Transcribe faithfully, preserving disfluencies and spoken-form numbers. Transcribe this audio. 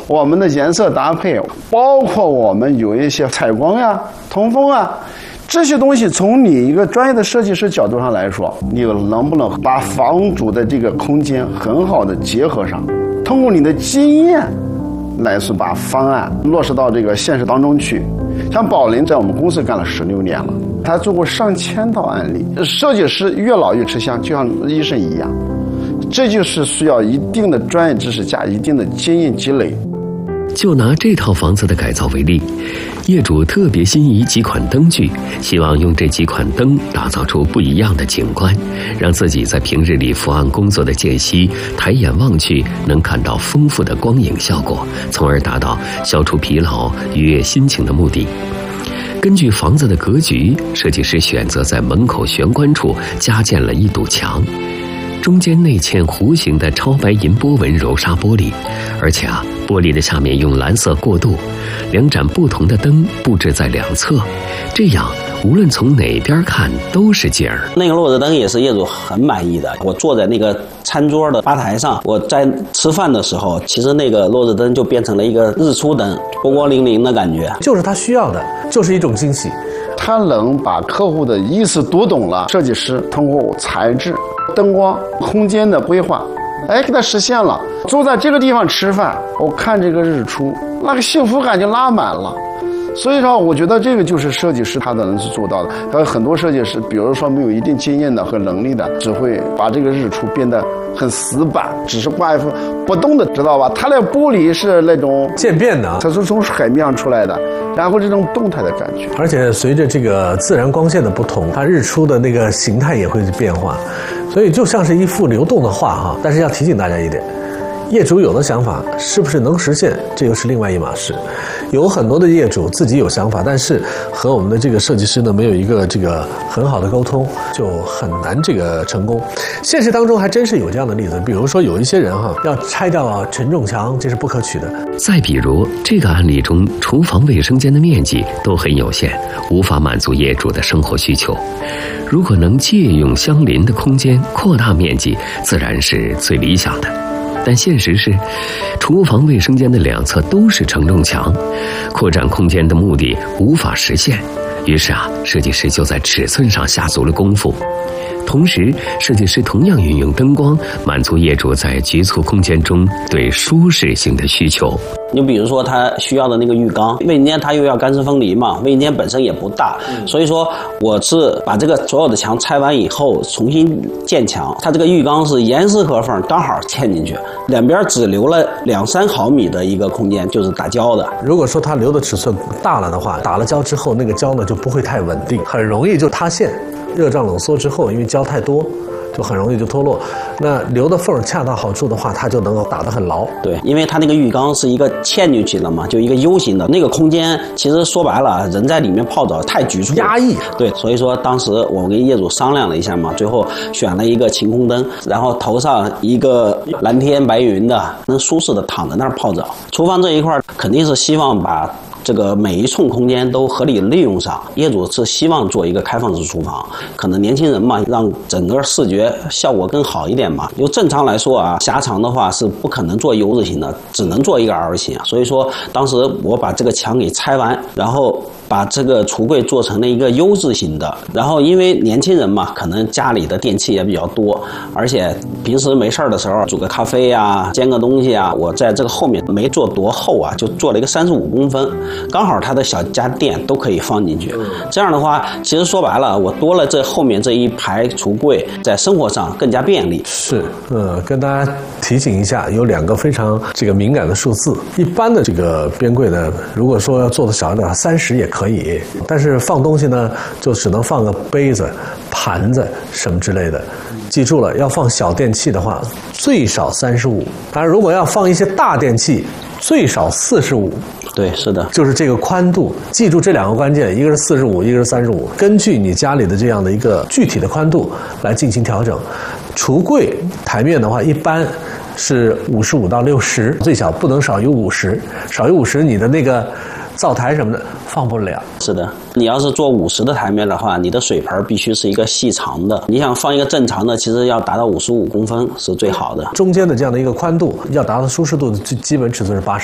我们的颜色搭配，包括我们有一些采光呀、通风啊，这些东西从你一个专业的设计师角度上来说，你能不能把房主的这个空间很好的结合上，通过你的经验来是把方案落实到这个现实当中去。像宝林在我们公司干了十六年了，他做过上千道案例。设计师越老越吃香，就像医生一样，这就是需要一定的专业知识加一定的经验积累。 就拿这套房子的改造为例，业主特别心仪几款灯具，希望用这几款灯打造出不一样的景观，让自己在平日里伏案工作的间隙，抬眼望去能看到丰富的光影效果，从而达到消除疲劳、愉悦心情的目的。根据房子的格局，设计师选择在门口玄关处加建了一堵墙，中间内嵌弧形的超白银波纹柔砂玻璃，而且啊，玻璃的下面用蓝色过渡，两盏不同的灯布置在两侧，这样无论从哪边看都是景儿。 那个落子灯也是业主很满意的。我坐在那个餐桌的吧台上，我在吃饭的时候，其实那个落子灯就变成了一个日出灯，波光粼粼的感觉， 就是他需要的，就是一种惊喜。 他能把客户的意思读懂了，设计师通过材质、灯光、空间的规划，哎，给他实现了。坐在这个地方吃饭，我看这个日出，那个幸福感就拉满了。所以说，我觉得这个就是设计师他能是做到的。还有很多设计师，比如说没有一定经验的和能力的，只会把这个日出变得很死板，只是挂一副不动的，知道吧？它那玻璃是那种渐变的， 它是从海面上出来的，然后这种动态的感觉。 而且随着这个自然光线的不同，它日出的那个形态也会变化，所以就像是一幅流动的画哈。但是要提醒大家一点，业主有的想法是不是能实现，这又是另外一码事。有很多的业主自己有想法，但是和我们的这个设计师呢没有一个这个很好的沟通，就很难这个成功。现实当中还真是有这样的例子，比如说有一些人哈要拆掉承重墙，这是不可取的。 再比如这个案例中，厨房卫生间的面积都很有限，无法满足业主的生活需求。如果能借用相邻的空间扩大面积，自然是最理想的。但现实是，厨房卫生间的两侧都是承重墙，扩展空间的目的无法实现。于是啊，设计师就在尺寸上下足了功夫。同时，设计师同样运用灯光，满足业主在局促空间中对舒适性的需求。 你比如说他需要的那个浴缸，卫生间他又要干湿分离嘛，卫生间本身也不大，所以说我是把这个所有的墙拆完以后重新建墙，它这个浴缸是严丝合缝刚好嵌进去，两边只留了两三毫米的一个空间，就是打胶的。 如果说它留的尺寸大了的话，打了胶之后那个胶呢就不会太稳定，很容易就塌陷。热胀冷缩之后，因为胶太多，就很容易就脱落。那留的缝恰到好处的话，它就能够打得很牢。 对，因为它那个浴缸是一个嵌进去的嘛，就一个 U 型的那个空间，其实说白了，人在里面泡澡太局促压抑。 对，所以说当时我跟业主商量了一下嘛，最后选了一个晴空灯，然后头上一个蓝天白云的，能舒适的躺在那儿泡澡。厨房这一块肯定是希望把这个每一寸空间都合理利用上，业主是希望做一个开放式厨房，可能年轻人嘛，让整个视觉效果更好一点嘛。就正常来说啊，狭长的话是不可能做 U 字形的，只能做一个 L 型。所以说，当时我把这个墙给拆完，然后把这个橱柜做成了一个 U 字形的。然后因为年轻人嘛，可能家里的电器也比较多，而且平时没事的时候煮个咖啡啊，煎个东西啊，我在这个后面没做多厚啊，就做了一个三十五公分。刚好它的小家电都可以放进去，这样的话，其实说白了，我多了这后面这一排橱柜，在生活上更加便利。 是，呃，跟大家提醒一下，有两个非常这个敏感的数字。一般的这个边柜呢，如果说要做的小一点，三十也可以，但是放东西呢，就只能放个杯子、盘子什么之类的。记住了，要放小电器的话，最少三十五。当然，如果要放一些大电器，最少四十五。 对，是的， 就是这个宽度，记住这两个关键，一个是四十五，一个是三十五，根据你家里的这样的一个具体的宽度来进行调整。橱柜台面的话，一般是五十五到六十，最小不能少于五十，少于五十，你的那个灶台什么的放不了。 是的，你要是做五十的台面的话，你的水盆必须是一个细长的。你想放一个正常的，其实要达到五十五公分是最好的。 中间的这样的一个宽度，要达到舒适度的基本尺寸是八十。